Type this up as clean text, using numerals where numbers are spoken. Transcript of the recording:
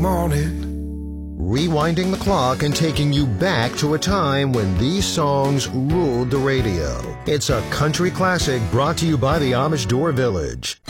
morning. Rewinding the clock and taking you back to a time when these songs ruled the radio. It's a country classic brought to you by the Amish Door Village.